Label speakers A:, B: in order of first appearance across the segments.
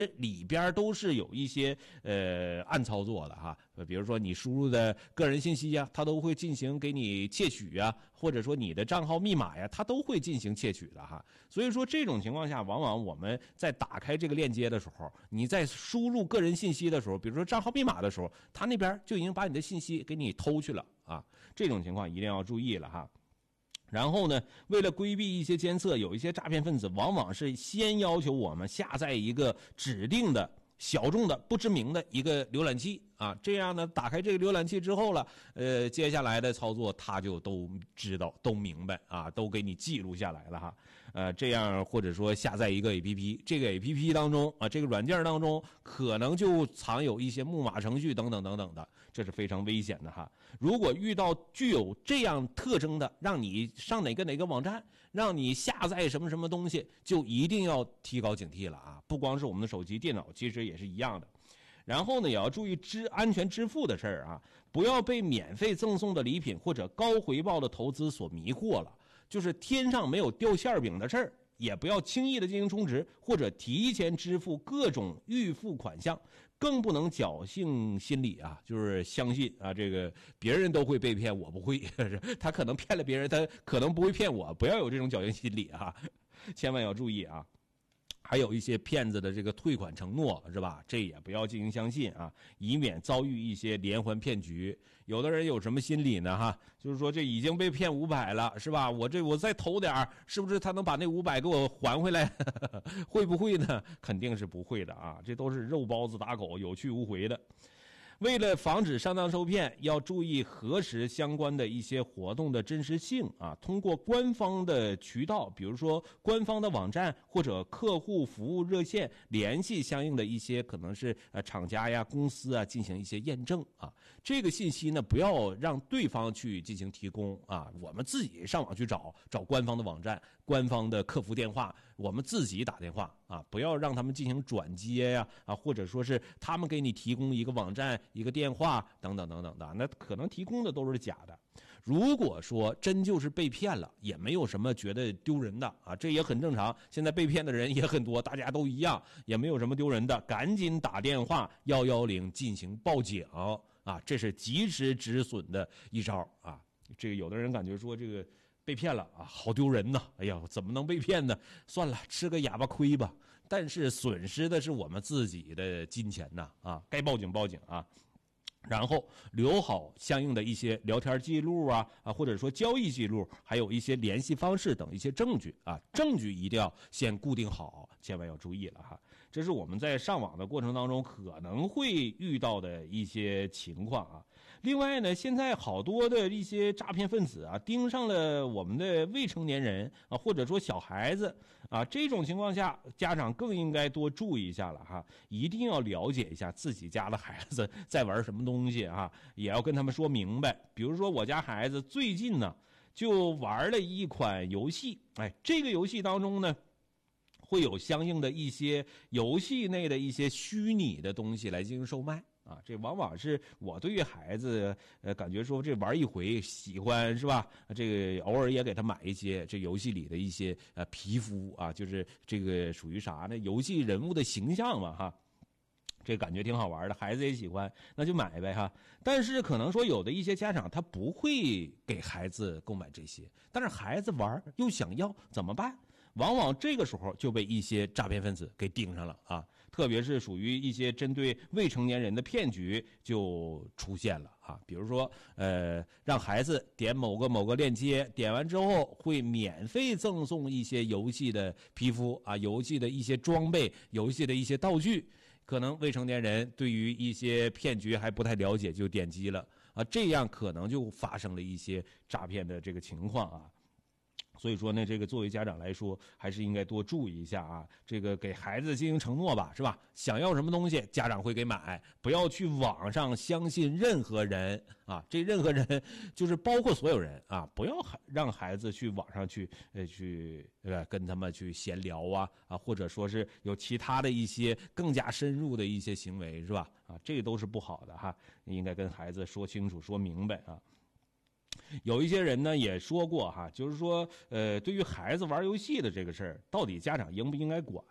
A: 里边都是有一些暗操作的哈，比如说你输入的个人信息呀，它都会进行给你窃取啊，或者说你的账号密码呀，它都会进行窃取的哈。所以说这种情况下，往往我们在打开这个链接的时候，你在输入个人信息的时候，比如说账号密码的时候，他那边就已经把你的信息给你偷去了啊，这种情况一定要注意了哈。然后呢，为了规避一些监测，有一些诈骗分子往往是先要求我们下载一个指定的小众的不知名的一个浏览器啊，这样呢，打开这个浏览器之后了，接下来的操作他就都知道、都明白啊，都给你记录下来了哈。这样或者说下载一个 APP， 这个 APP 当中啊，这个软件当中可能就藏有一些木马程序等等等等的，这是非常危险的哈。如果遇到具有这样特征的，让你上哪个网站，让你下载什么什么东西，就一定要提高警惕了啊！不光是我们的手机、电脑，其实也是一样的。然后呢，也要注意安全支付的事儿啊，不要被免费赠送的礼品或者高回报的投资所迷惑了。就是天上没有掉馅饼的事儿，也不要轻易的进行充值或者提前支付各种预付款项，更不能侥幸心理啊，就是相信啊这个别人都会被骗，我不会，他可能骗了别人，他可能不会骗我，不要有这种侥幸心理啊，千万要注意啊。还有一些骗子的这个退款承诺是吧？这也不要进行相信啊，以免遭遇一些连环骗局。有的人有什么心理呢？哈，就是说这已经被骗500了是吧？我再投点，是不是他能把那500给我还回来？会不会呢？肯定是不会的啊！这都是肉包子打狗，有去无回的。为了防止上当受骗，要注意核实相关的一些活动的真实性啊。通过官方的渠道，比如说官方的网站或者客户服务热线，联系相应的一些可能是厂家呀、公司啊，进行一些验证啊。这个信息呢，不要让对方去进行提供啊，我们自己上网去找官方的网站、官方的客服电话，我们自己打电话啊，不要让他们进行转接呀啊，或者说是他们给你提供一个网站、一个电话等等等等的，那可能提供的都是假的。如果说真就是被骗了，也没有什么觉得丢人的啊，这也很正常。现在被骗的人也很多，大家都一样，也没有什么丢人的，赶紧打电话110进行报警啊，这是及时止损的一招啊。这个有的人感觉说这个被骗了啊，好丢人呐！哎呀，怎么能被骗呢？算了，吃个哑巴亏吧。但是损失的是我们自己的金钱呐！啊，该报警报警啊！然后留好相应的一些聊天记录啊，或者说交易记录，还有一些联系方式等一些证据啊，证据一定要先固定好，千万要注意了哈。这是我们在上网的过程当中可能会遇到的一些情况啊。另外呢，现在好多的一些诈骗分子啊，盯上了我们的未成年人啊，或者说小孩子啊，这种情况下，家长更应该多注意一下了哈，一定要了解一下自己家的孩子在玩什么东西啊，也要跟他们说明白。比如说我家孩子最近呢就玩了一款游戏，这个游戏当中呢会有相应的一些游戏内的一些虚拟的东西来进行售卖啊，这往往是我对于孩子感觉说这玩一回喜欢是吧？这个偶尔也给他买一些这游戏里的一些皮肤啊，就是这个属于啥呢？游戏人物的形象嘛哈。这感觉挺好玩的，孩子也喜欢，那就买呗哈。但是可能说有的一些家长他不会给孩子购买这些，但是孩子玩又想要怎么办？往往这个时候就被一些诈骗分子给盯上了啊，特别是属于一些针对未成年人的骗局就出现了啊。比如说让孩子点某个链接，点完之后会免费赠送一些游戏的皮肤啊，游戏的一些装备，游戏的一些道具。可能未成年人对于一些骗局还不太了解，就点击了啊，这样可能就发生了一些诈骗的这个情况啊。所以说呢，这个作为家长来说，还是应该多注意一下啊。这个给孩子进行承诺吧，是吧？想要什么东西，家长会给买，不要去网上相信任何人啊。这任何人就是包括所有人啊，不要让孩子去网上去跟他们去闲聊啊，或者说是有其他的一些更加深入的一些行为，是吧？啊，这个都是不好的哈，应该跟孩子说清楚、说明白啊。有一些人呢也说过哈，就是说对于孩子玩游戏的这个事儿，到底家长应不应该管？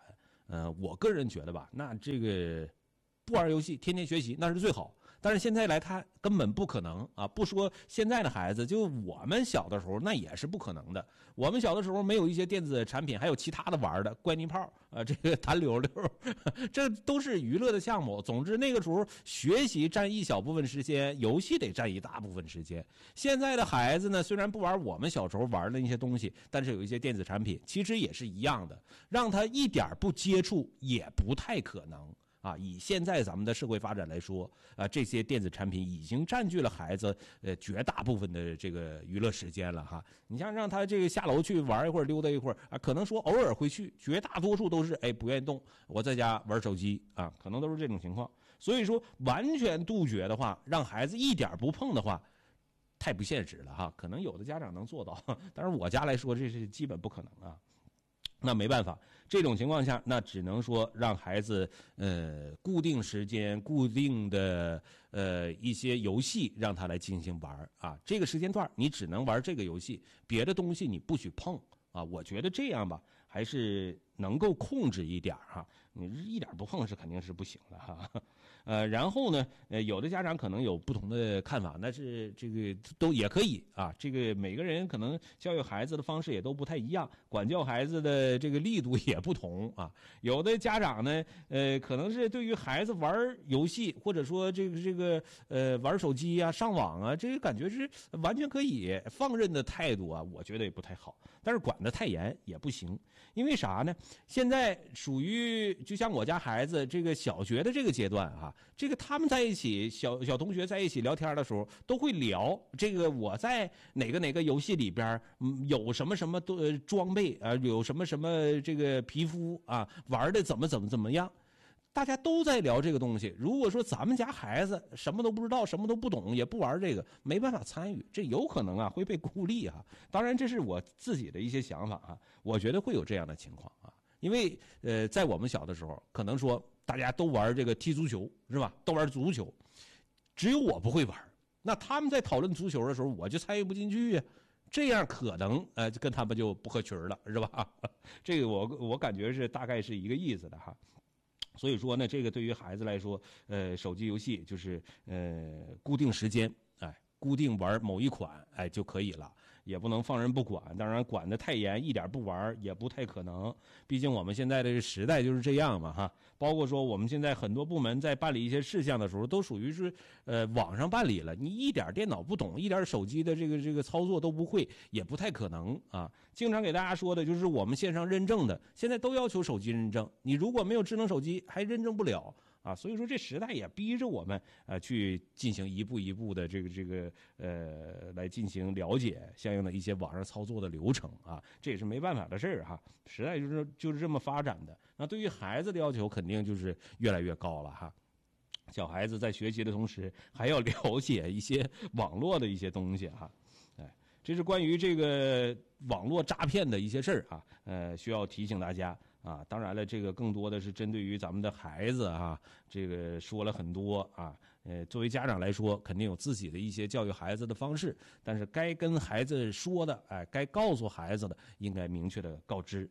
A: 我个人觉得吧，那这个不玩游戏，天天学习那是最好。但是现在来看根本不可能啊！不说现在的孩子，就我们小的时候那也是不可能的。我们小的时候没有一些电子产品，还有其他的玩的，怪泥炮这个弹溜溜，这都是娱乐的项目。总之那个时候学习占一小部分时间，游戏得占一大部分时间。现在的孩子呢，虽然不玩我们小时候玩的那些东西，但是有一些电子产品其实也是一样的，让他一点不接触也不太可能。以现在咱们的社会发展来说，这些电子产品已经占据了孩子绝大部分的这个娱乐时间了哈。你像让他这个下楼去玩一会儿，溜达一会儿可能说偶尔会去，绝大多数都是不愿意动，我在家玩手机可能都是这种情况。所以说完全杜绝的话，让孩子一点不碰的话，太不现实了哈。可能有的家长能做到，但是我家来说这是基本不可能啊。那没办法，这种情况下，那只能说让孩子固定时间、固定的一些游戏让他来进行玩这个时间段你只能玩这个游戏，别的东西你不许碰我觉得这样吧，还是能够控制一点你一点不碰是肯定是不行的哈。然后呢，有的家长可能有不同的看法，但是这个都也可以这个每个人可能教育孩子的方式也都不太一样，管教孩子的这个力度也不同有的家长呢，可能是对于孩子玩游戏或者说这个玩手机上网这个感觉是完全可以放任的态度我觉得也不太好，但是管得太严也不行。因为啥呢？现在属于就像我家孩子这个小学的这个阶段这个他们在一起小同学在一起聊天的时候都会聊这个我在哪个游戏里边有什么什么装备有什么什么这个皮肤玩的怎么样。大家都在聊这个东西，如果说咱们家孩子什么都不知道，什么都不懂，也不玩这个，没办法参与，这有可能会被孤立当然这是我自己的一些想法我觉得会有这样的情况因为在我们小的时候，可能说大家都玩这个踢足球是吧？都玩足球，只有我不会玩。那他们在讨论足球的时候，我就参与不进去这样可能跟他们就不合群了，是吧？这个我感觉是大概是一个意思的所以说呢，这个对于孩子来说，手机游戏就是固定时间，固定玩某一款，就可以了，也不能放任不管。当然，管得太严，一点不玩也不太可能。毕竟我们现在的时代就是这样嘛包括说我们现在很多部门在办理一些事项的时候，都属于是网上办理了，你一点电脑不懂，一点手机的这个操作都不会，也不太可能经常给大家说的就是我们线上认证的，现在都要求手机认证，你如果没有智能手机，还认证不了。所以说这时代也逼着我们去进行一步一步的这个来进行了解相应的一些网上操作的流程这也是没办法的事儿时代就是这么发展的。那对于孩子的要求肯定就是越来越高了小孩子在学习的同时还要了解一些网络的一些东西这是关于这个网络诈骗的一些事儿需要提醒大家当然了，这个更多的是针对于咱们的孩子这个说了很多作为家长来说，肯定有自己的一些教育孩子的方式，但是该跟孩子说的该告诉孩子的，应该明确的告知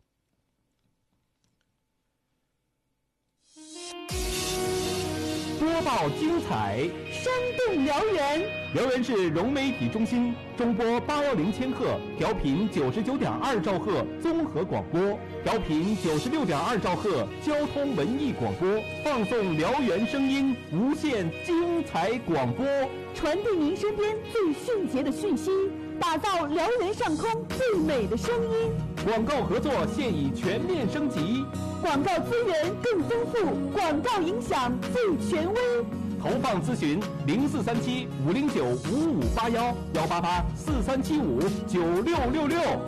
B: 播报精彩，
C: 生动辽源。
B: 辽源市融媒体中心中波810千赫，调频99.2兆赫综合广播，调频96.2兆赫交通文艺广播，放送辽源声音，无限精彩广播，
C: 传递您身边最迅捷的讯息，打造辽源上空最美的声音。
B: 广告合作现已全面升级，
C: 广告资源更丰富，广告影响最权威。
B: 投放咨询0437-509-5581，188-4375-9666。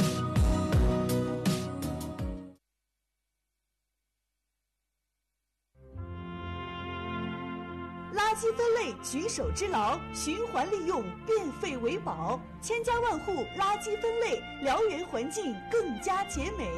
C: 垃圾分类举手之劳，循环利用，变废为宝，千家万户垃圾分类，辽源环境更加洁美。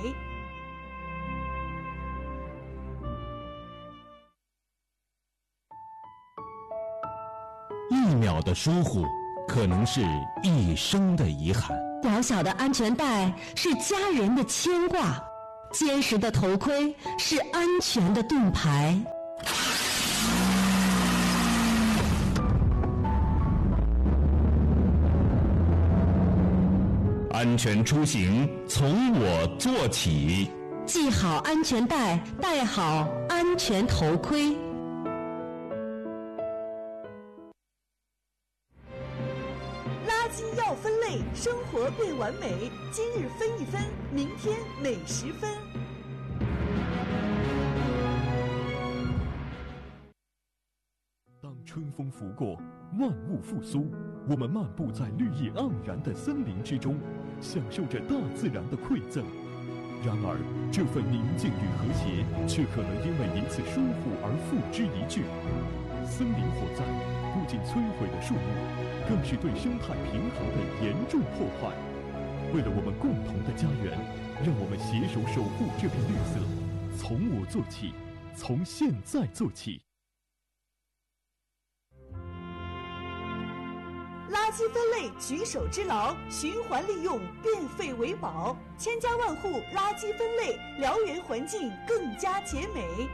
D: 1秒的疏忽，可能是一生的遗憾。
E: 小小的安全带是家人的牵挂。 坚实的头盔是安全的盾牌。
D: 安全出行从我做起，
E: 系好安全带，戴好安全头盔。
C: 垃圾要分类，生活变完美。今日分一分，明天每10分。
F: 当春风拂过，万物复苏，我们漫步在绿意盎然的森林之中，享受着大自然的馈赠。然而，这份宁静与和谐，却可能因为一次疏忽而付之一炬。森林火灾不仅摧毁了树木，更是对生态平衡的严重破坏。为了我们共同的家园，让我们携手守护这片绿色，从我做起，从现在做起。
C: 垃圾分类举手之劳，循环利用，变废为宝，千家万户垃圾分类，辽源环境更加洁美。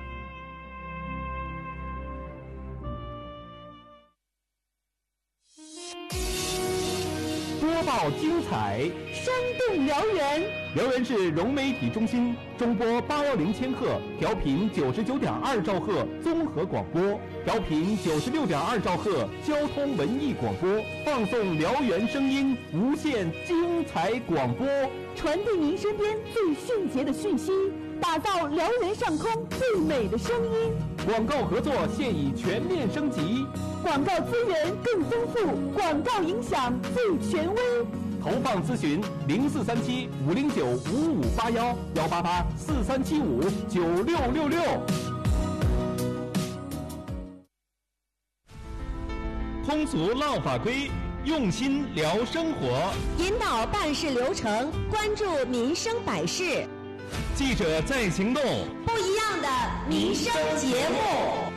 B: 播报精彩，
C: 生动辽源。
B: 辽源市融媒体中心中波810千赫，调频99.2兆赫综合广播，调频96.2兆赫交通文艺广播，放送辽源声音，无限精彩广播，
C: 传递您身边最迅捷的讯息，打造辽源上空最美的声音。
B: 广告合作现已全面升级，
C: 广告资源更丰富，广告影响最权威。
B: 投放咨询0437-509-5581，188-4375-9666。
D: 通俗唠法规，用心聊生活，
E: 引导办事流程，关注民生百事，
D: 记者在行动，
E: 不一样的民生节目。